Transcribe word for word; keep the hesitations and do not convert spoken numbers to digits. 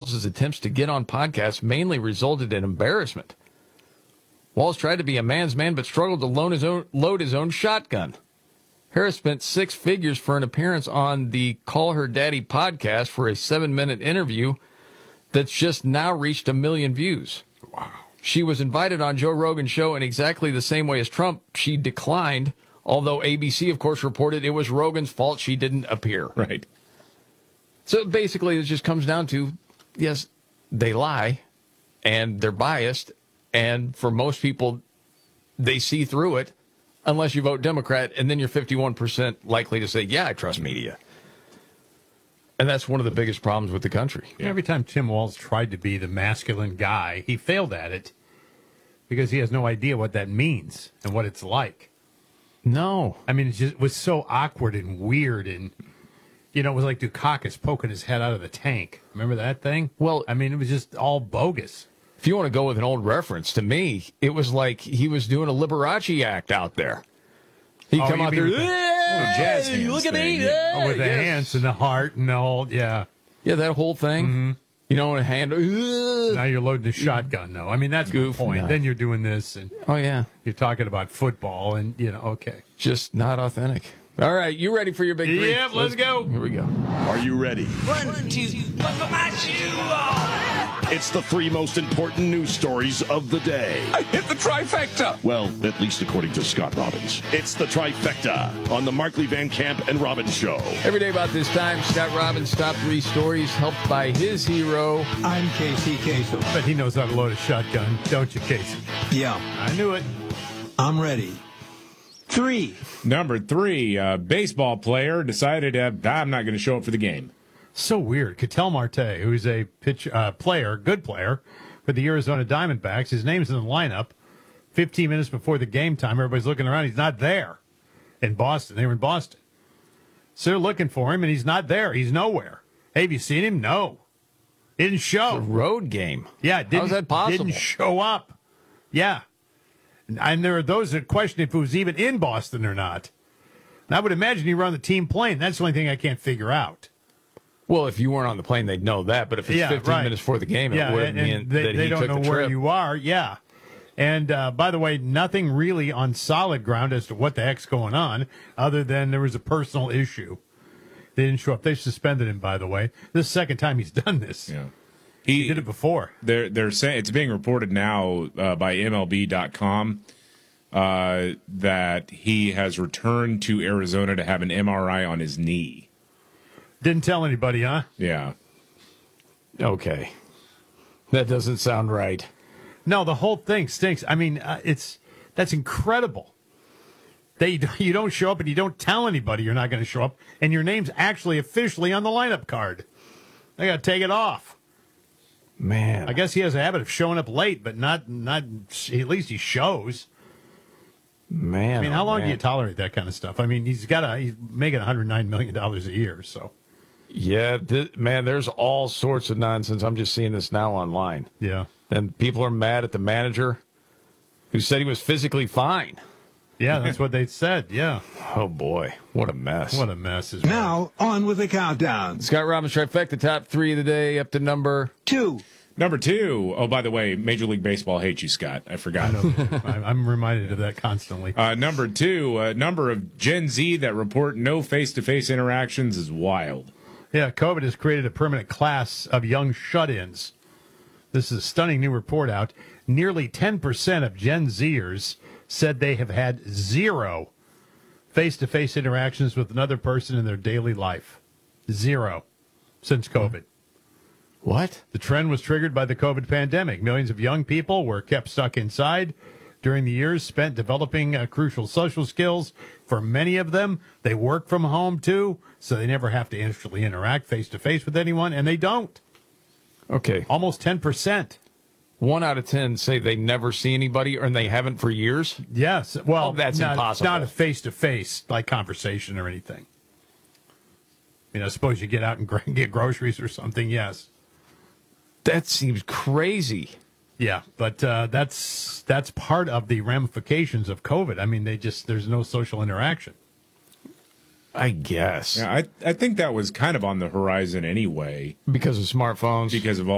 Walz's attempts to get on podcasts mainly resulted in embarrassment. Walz tried to be a man's man, but struggled to loan his own, load his own shotgun. Harris spent six figures for an appearance on the Call Her Daddy podcast for a seven-minute interview that's just now reached a million views. Wow. She was invited on Joe Rogan's show in exactly the same way as Trump. She declined, although A B C, of course, reported it was Rogan's fault she didn't appear. Right. So basically, it just comes down to, yes, they lie, and they're biased, and for most people, they see through it, unless you vote Democrat, and then you're fifty-one percent likely to say, yeah, I trust media. And that's one of the biggest problems with the country. Yeah. Every time Tim Walz tried to be the masculine guy, he failed at it because he has no idea what that means and what it's like. No. I mean, it just was so awkward and weird, and, you know, it was like Dukakis poking his head out of the tank. Remember that thing? Well, I mean, it was just all bogus. If you want to go with an old reference, to me, it was like he was doing a Liberace act out there. He'd Oh, come you out mean there, with the- "Hey, jazz hands look at thing, me. yeah. Oh, with the yes." hands and the heart and the whole, yeah. Yeah, that whole thing. Mm-hmm. You know, a hand. Now you're loading a shotgun, though. I mean, that's Goof, the point. no. Then you're doing this, and Oh, yeah. you're talking about football, and, you know, okay. Just not authentic. All right, you ready for your big three? Yep, let's go. Here we go. Are you ready? One, two, buckle my shoe on. It's the three most important news stories of the day. I hit the trifecta. Well, at least according to Scott Robbins. It's the trifecta on the Markley Van Camp and Robbins Show. Every day about this time, Scott Robbins' top three stories helped by his hero. I'm Casey Kasem. But he knows how to load a shotgun, don't you, Casey? Yeah, I knew it. I'm ready. Three. Number three, uh, baseball player decided uh, I'm not going to show up for the game. So weird. Ketel Marte, who's a pitch uh, player, good player for the Arizona Diamondbacks. His name's in the lineup. fifteen minutes before the game time, everybody's looking around. He's not there in Boston. They were in Boston. So they're looking for him, and he's not there. He's nowhere. Hey, have you seen him? No. He didn't show. The road game. Yeah, didn't, How's that possible? Didn't show up. Yeah. And, and there are those that question if he was even in Boston or not. And I would imagine he were on the team plane. That's the only thing I can't figure out. Well, if you weren't on the plane, they'd know that. But if it's Yeah, fifteen right. minutes before the game, it Yeah, wouldn't and, mean and they, that they he don't took know the where trip. you are. Yeah. And uh, by the way, nothing really on solid ground as to what the heck's going on, other than there was a personal issue. They didn't show up. They suspended him, by the way. This is the second time he's done this. Yeah. He, he did it before. They're they're saying it's being reported now uh, by M L B dot com uh, that he has returned to Arizona to have an M R I on his knee. Didn't tell anybody, huh? Yeah. Okay. That doesn't sound right. No, the whole thing stinks. I mean, uh, it's that's incredible. They you don't show up and you don't tell anybody you're not going to show up, and your name's actually officially on the lineup card. They got to take it off. Man. I guess he has a habit of showing up late, but not not at least he shows. Man. I mean, oh, how long man. do you tolerate that kind of stuff? I mean, he's got a he's making one hundred nine million dollars a year, so Yeah, th- man, there's all sorts of nonsense. I'm just seeing this now online. yeah. And people are mad at the manager who said he was physically fine. Yeah, that's what they said. Yeah. Oh, boy. What a mess. What a mess is Now, on with the countdown. Scott Robbins trifecta, top three of the day, up to number. Two. Number two, oh, by the way, Major League Baseball hates you, Scott. I forgot. I- I'm reminded of that constantly. Uh, number two, a number of Gen Z that report no face-to-face interactions is wild. Yeah, COVID has created a permanent class of young shut-ins. This is a stunning new report out. Nearly ten percent of Gen Zers said they have had zero face-to-face interactions with another person in their daily life. Zero since COVID. What? The trend was triggered by the COVID pandemic. Millions of young people were kept stuck inside during the years spent developing uh, crucial social skills. For many of them, they work from home too, so they never have to actually interact face-to-face with anyone, and they don't. Okay. Almost ten percent. One out of ten say they never see anybody or they haven't for years. Yes. Well, Oh, that's not, impossible. Not a face-to-face like conversation or anything. You know, suppose you get out and gr- get groceries or something. Yes. That seems crazy. Yeah, but uh, that's that's part of the ramifications of COVID. I mean, they just there's no social interaction. I guess. Yeah, I, I think that was kind of on the horizon anyway Because of smartphones. because of all